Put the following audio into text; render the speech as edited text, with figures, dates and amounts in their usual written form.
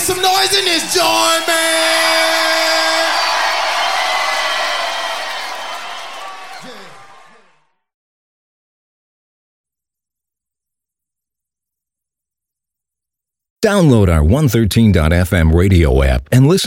some noise in this joint, man. Download our 113.fm radio app and listen